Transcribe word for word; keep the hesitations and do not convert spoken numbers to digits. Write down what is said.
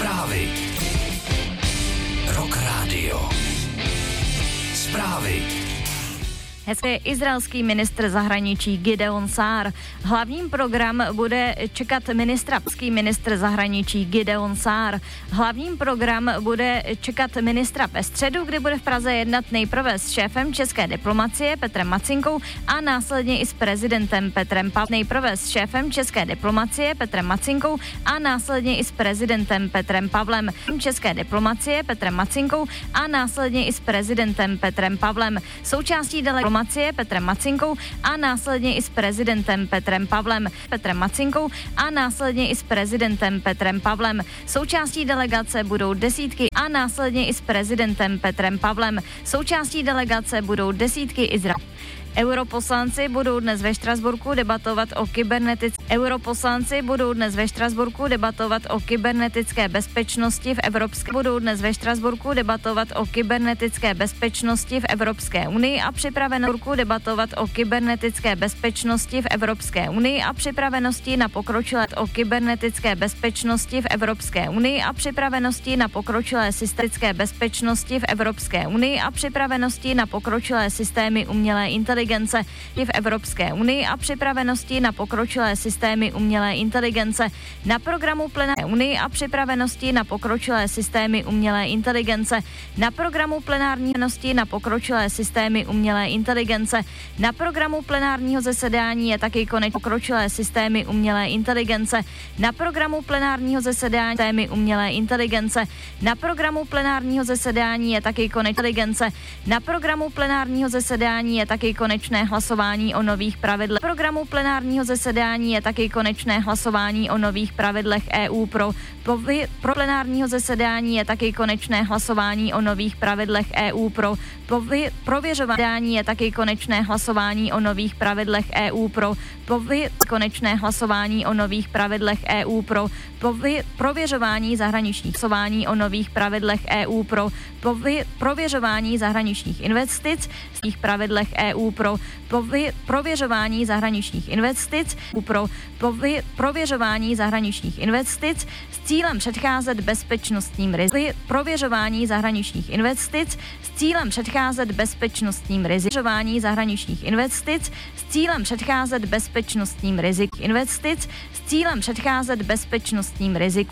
Zprávy. Rock Radio. Zprávy. Hezké izraelský ministr zahraničí Gideon Sár. Hlavním program bude čekat ministravský ministr zahraničí Gideon Sár. Hlavním program bude čekat ministra ve středu, kdy bude v Praze jednat nejprve s šéfem české diplomacie Petrem Macinkou a následně i s prezidentem Petrem Pavlem. Nejprve s šéfem české diplomacie Petrem Macinkou a následně i s prezidentem Petrem Pavlem. České diplomacie Petrem Macinkou a následně i s prezidentem Petrem Pavlem. Součástí delegace Petrem Macinkou a následně i s prezidentem Petrem Pavlem. Petrem Macinkou a následně i s prezidentem Petrem Pavlem. Součástí delegace budou desítky a následně i s prezidentem Petrem Pavlem. Součástí delegace budou desítky Izraelců. Europoslanci budou dnes ve Štrasburku debatovat o kybernetické Europoslanci budou dnes ve Štrasburku debatovat o kybernetické bezpečnosti v Evropské budou dnes ve Štrasburku debatovat o kybernetické bezpečnosti v Evropské unii a připravenosti debatovat o kybernetické bezpečnosti v Evropské unii a připravenosti na pokročilé o kybernetické bezpečnosti v Evropské unii a připravenosti na pokročilé systemické bezpečnosti v Evropské unii a připravenosti na pokročilé systémy umělé inteligence v Evropské unii a připravenosti na pokročilé systémy umělé inteligence. Na programu plenární unii a připravenosti na pokročilé systémy umělé inteligence. Na programu plenární na pokročilé systémy umělé inteligence. Na programu plenárního zasedání je taky konec pokročilé systémy umělé inteligence. Na programu plenárního zasedání systémy umělé inteligence. Na programu plenárního zasedání je taky konec inteligence. Na programu plenárního zasedání je taky konečné hlasování o nových pravidlech. Programu plenárního zasedání je taky konečné hlasování o nových pravidlech E U pro povy, pro plenárního zasedání je taky konečné hlasování o nových pravidlech E U pro povy, prověřování je taky konečné hlasování o nových pravidlech E U pro povy, konečné hlasování o nových pravidlech E U pro povy, prověřování zahraničních hlasování o nových pravidlech E U pro povy, prověřování zahraničních investic v pravidlech E U pro povy, prověřování zahraničních investic pro povy, prověřování zahraničních investic s cílem předcházet bezpečnostním rizikům. Prověřování zahraničních investic s cílem předcházet bezpečnostním rizikům. zahraničních investic s cílem předcházet bezpečnostním rizikům. Investic s cílem předcházet bezpečnostním rizikům.